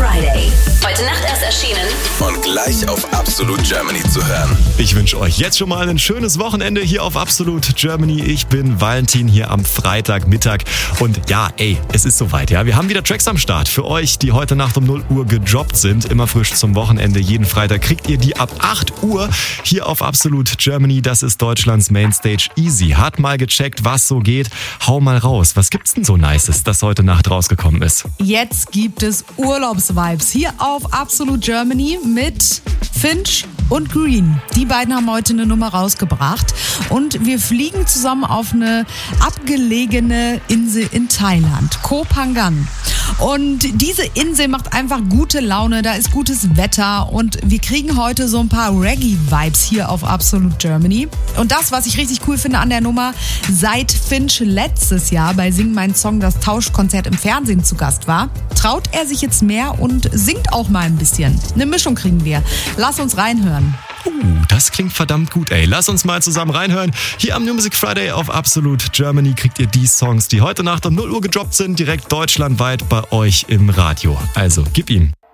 Friday. Heute Nacht erst erschienen und gleich auf Absolute Germany zu hören. Ich wünsche euch jetzt schon mal ein schönes Wochenende hier auf Absolute Germany. Ich bin Valentin hier am Freitagmittag. Und ja, es ist soweit. Ja, wir haben wieder Tracks am Start für euch, die heute Nacht um 0 Uhr gedroppt sind. Immer frisch zum Wochenende. Jeden Freitag kriegt ihr die ab 8 Uhr hier auf Absolute Germany. Das ist Deutschlands Mainstage Easy. Hat mal gecheckt, was so geht. Hau mal raus. Was gibt's denn so Nices, das heute Nacht rausgekommen ist? Jetzt gibt es Urlaubsvibes hier auf Absolute Germany mit Finch und Green. Die beiden haben heute eine Nummer rausgebracht und wir fliegen zusammen auf eine abgelegene Insel in Thailand, Koh Phangan. Und diese Insel macht einfach gute Laune, da ist gutes Wetter und wir kriegen heute so ein paar Reggae-Vibes hier auf Absolute Germany. Und das, was ich richtig cool finde an der Nummer, seit Finch letztes Jahr bei Sing Mein Song das Tauschkonzert im Fernsehen zu Gast war, traut er sich jetzt mehr und singt auch mal ein bisschen. Eine Mischung kriegen wir. Lass uns reinhören. Das klingt verdammt gut, Lass uns mal zusammen reinhören. Hier am New Music Friday auf Absolute Germany kriegt ihr die Songs, die heute Nacht um 0 Uhr gedroppt sind, direkt deutschlandweit bei euch im Radio. Also, gib ihm.